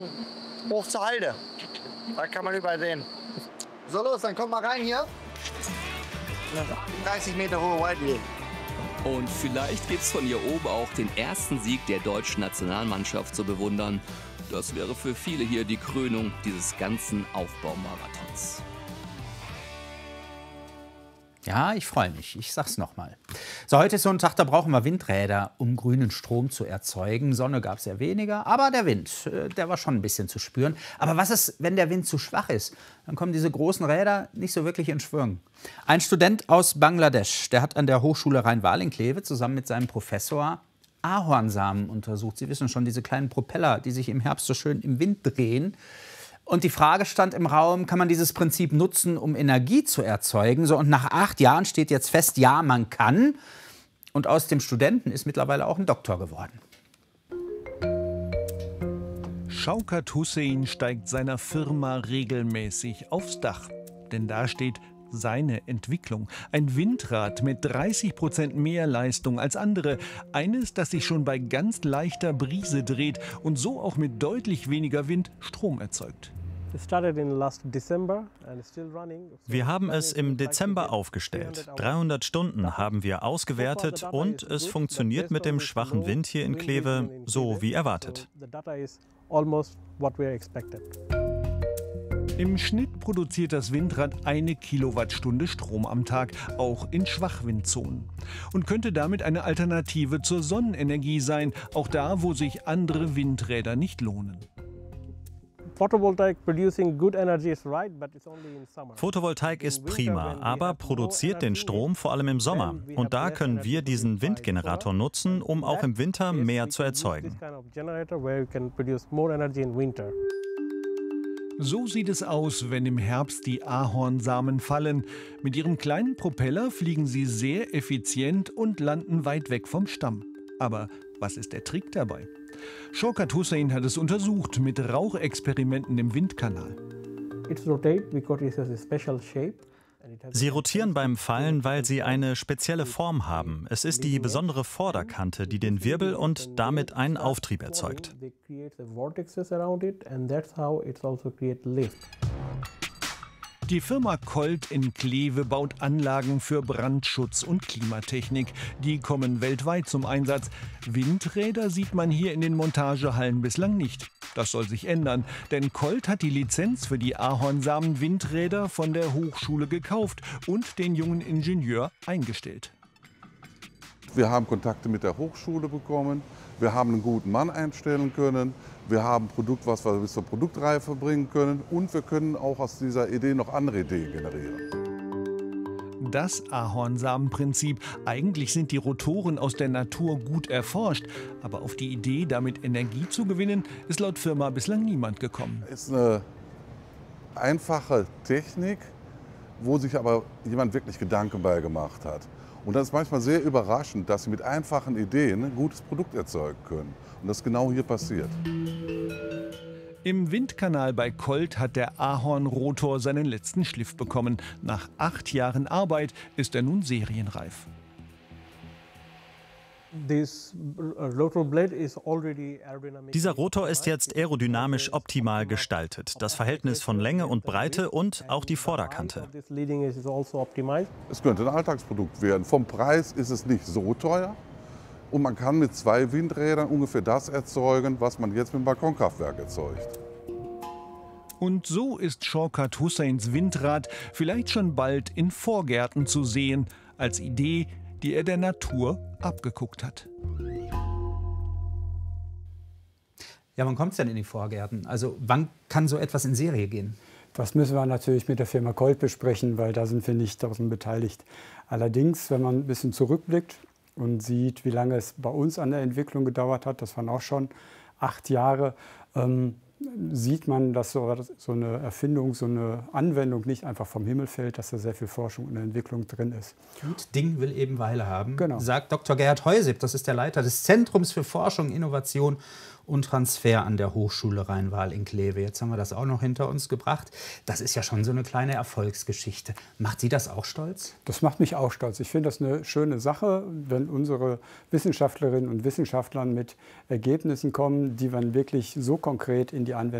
Hoch zur Halde. Da kann man überall sehen. So, los, dann kommt mal rein hier. 30 Meter hohe Whiteley. Und vielleicht gibt's von hier oben auch den ersten Sieg der deutschen Nationalmannschaft zu bewundern. Das wäre für viele hier die Krönung dieses ganzen Aufbaumarathons. Ja, ich freue mich. Ich sag's nochmal. So, heute ist so ein Tag, da brauchen wir Windräder, um grünen Strom zu erzeugen. Sonne gab es ja weniger, aber der Wind, der war schon ein bisschen zu spüren. Aber was ist, wenn der Wind zu schwach ist? Dann kommen diese großen Räder nicht so wirklich in Schwung. Ein Student aus Bangladesch, der hat an der Hochschule Rhein-Waal in Kleve zusammen mit seinem Professor Ahornsamen untersucht. Sie wissen schon, diese kleinen Propeller, die sich im Herbst so schön im Wind drehen. Und die Frage stand im Raum, kann man dieses Prinzip nutzen, um Energie zu erzeugen? So, und nach 8 Jahren steht jetzt fest, ja, man kann. Und aus dem Studenten ist mittlerweile auch ein Doktor geworden. Shaukat Hussein steigt seiner Firma regelmäßig aufs Dach. Denn da steht seine Entwicklung. Ein Windrad mit 30% mehr Leistung als andere. Eines, das sich schon bei ganz leichter Brise dreht und so auch mit deutlich weniger Wind Strom erzeugt. Wir haben es im Dezember aufgestellt. 300 Stunden haben wir ausgewertet und es funktioniert mit dem schwachen Wind hier in Kleve so wie erwartet. Im Schnitt produziert das Windrad 1 Kilowattstunde Strom am Tag, auch in Schwachwindzonen. Und könnte damit eine Alternative zur Sonnenenergie sein, auch da, wo sich andere Windräder nicht lohnen. Photovoltaik ist prima, aber produziert den Strom vor allem im Sommer. Und da können wir diesen Windgenerator nutzen, um auch im Winter mehr zu erzeugen. So sieht es aus, wenn im Herbst die Ahornsamen fallen. Mit ihrem kleinen Propeller fliegen sie sehr effizient und landen weit weg vom Stamm. Aber was ist der Trick dabei? Shaukat Hussein hat es untersucht mit Rauchexperimenten im Windkanal. Sie rotieren beim Fallen, weil sie eine spezielle Form haben. Es ist die besondere Vorderkante, die den Wirbel und damit einen Auftrieb erzeugt. Die Firma Colt in Kleve baut Anlagen für Brandschutz und Klimatechnik. Die kommen weltweit zum Einsatz. Windräder sieht man hier in den Montagehallen bislang nicht. Das soll sich ändern, denn Colt hat die Lizenz für die Ahornsamen-Windräder von der Hochschule gekauft und den jungen Ingenieur eingestellt. Wir haben Kontakte mit der Hochschule bekommen, wir haben einen guten Mann einstellen können, wir haben ein Produkt, was wir bis zur Produktreife bringen können und wir können auch aus dieser Idee noch andere Ideen generieren. Das Ahornsamenprinzip. Eigentlich sind die Rotoren aus der Natur gut erforscht, aber auf die Idee, damit Energie zu gewinnen, ist laut Firma bislang niemand gekommen. Es ist eine einfache Technik, wo sich aber jemand wirklich Gedanken bei gemacht hat. Und das ist manchmal sehr überraschend, dass sie mit einfachen Ideen ein gutes Produkt erzeugen können. Und das ist genau hier passiert. Im Windkanal bei Colt hat der Ahornrotor seinen letzten Schliff bekommen. Nach 8 Jahren Arbeit ist er nun serienreif. Dieser Rotor ist jetzt aerodynamisch optimal gestaltet. Das Verhältnis von Länge und Breite und auch die Vorderkante. Es könnte ein Alltagsprodukt werden. Vom Preis ist es nicht so teuer. Und man kann mit 2 Windrädern ungefähr das erzeugen, was man jetzt mit dem Balkonkraftwerk erzeugt. Und so ist Shaukat Husseins Windrad vielleicht schon bald in Vorgärten zu sehen, als Idee, die er der Natur abgeguckt hat. Ja, wann kommt es denn in die Vorgärten? Also wann kann so etwas in Serie gehen? Das müssen wir natürlich mit der Firma Colt besprechen, weil da sind wir nicht daran beteiligt. Allerdings, wenn man ein bisschen zurückblickt und sieht, wie lange es bei uns an der Entwicklung gedauert hat, das waren auch schon 8 Jahre, sieht man, dass so eine Erfindung, so eine Anwendung nicht einfach vom Himmel fällt, dass da sehr viel Forschung und Entwicklung drin ist. Gut Ding will eben Weile haben, genau, sagt Dr. Gerhard Heusib. Das ist der Leiter des Zentrums für Forschung, Innovation und Transfer an der Hochschule Rhein-Waal in Kleve. Jetzt haben wir das auch noch hinter uns gebracht. Das ist ja schon so eine kleine Erfolgsgeschichte. Macht Sie das auch stolz? Das macht mich auch stolz. Ich finde das eine schöne Sache, wenn unsere Wissenschaftlerinnen und Wissenschaftler mit Ergebnissen kommen, die man wirklich so konkret in die Anwendung